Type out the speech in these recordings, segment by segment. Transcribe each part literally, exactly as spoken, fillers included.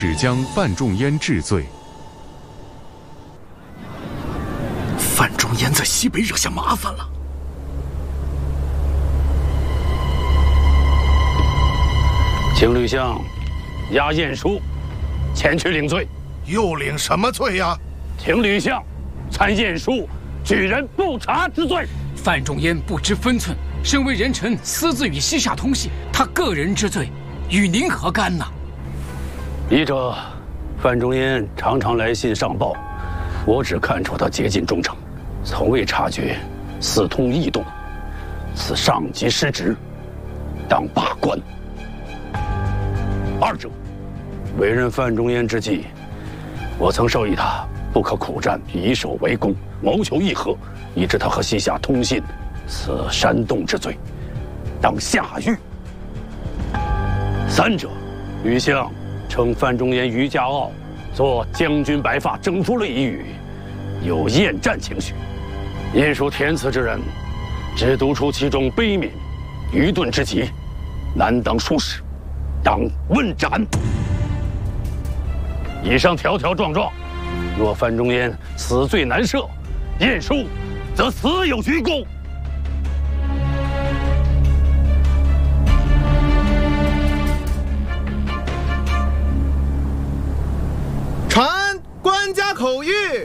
只将范仲淹治罪。 范仲淹在西北惹下麻烦了。 请吕相押晏殊前去领罪。 又领什么罪呀？ 请吕相参晏殊举人不察之罪。 范仲淹不知分寸，身为人臣，私自与西夏通信，他个人之罪，与您何干呢？ 一者，范仲淹常常来信上报，我只看出他竭尽忠诚，从未察觉私通异动，此上级失职，当罢官。二者，委任范仲淹之际，我曾授意他不可苦战，以守为攻，谋求议和，以致他和西夏通信，此煽动之罪，当下狱。三者，吕相称范仲淹于家傲，做将军白发征服了一语，有厌战情绪。晏殊填词之人，只读出其中悲悯、愚钝之极，难当书史，当问斩。以上条条状状，若范仲淹死罪难赦，晏殊则死有余辜。 传官家口谕，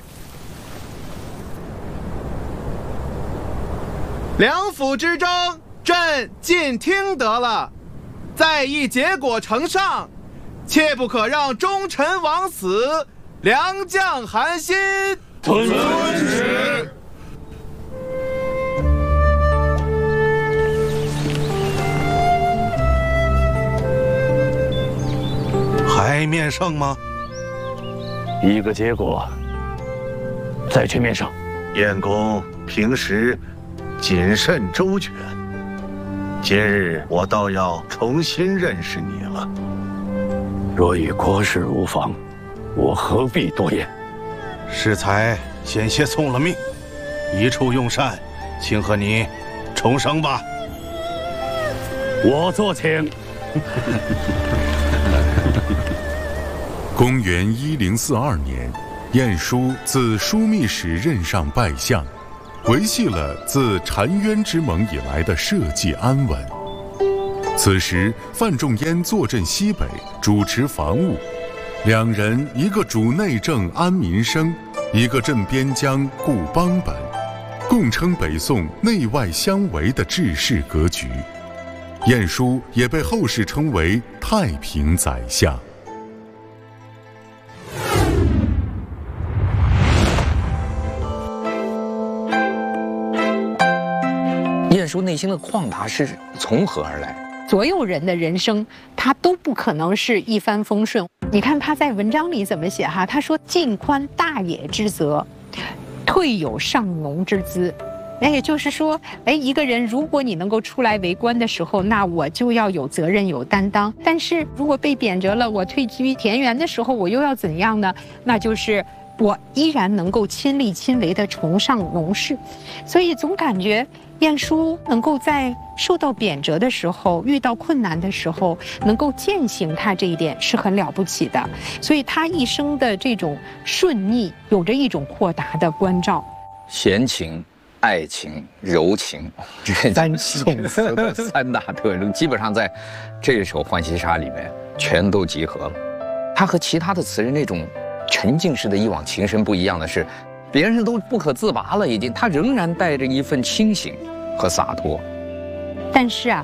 梁府之争，朕尽听得了，在意结果呈上，切不可让忠臣枉死，良将寒心。 遵旨。还面圣吗？ 一个结果，再去面圣。 晏公平时谨慎周全，今日我倒要重新认识你了。 若与国事无妨，我何必多言？ 适才险些送了命，一处用膳，请和你重生吧。 我坐请。 公元一零四二年，晏殊自枢密使任上拜相，维系了自澶渊之盟以来的社稷安稳。此时，范仲淹坐镇西北，主持防务，两人一个主内政安民生，一个镇边疆固邦本，共称北宋内外相违的治世格局。晏殊也被后世称为太平宰相。 晏殊内心的旷达是从何而来？ 所有人的人生，他都不可能是一帆风顺。你看他在文章里怎么写哈？他说：“尽宽大也之责，退有上农之资。”那也就是说，哎，一个人如果你能够出来为官的时候，那我就要有责任、有担当。但是如果被贬谪了，我退居田园的时候，我又要怎样呢？那就是我依然能够亲力亲为地崇尚农事。所以总感觉晏殊能够在受到贬谪的时候，遇到困难的时候，能够践行他这一点是很了不起的。所以他一生的这种顺逆，有着一种豁达的关照。 闲情、爱情、柔情，这三宋词的三大特征，基本上在这首《浣溪沙》里面全都集合了。他和其他的词人那种沉静式的一往情深不一样的是，别人都不可自拔了，已经，他仍然带着一份清醒和洒脱。 但是啊，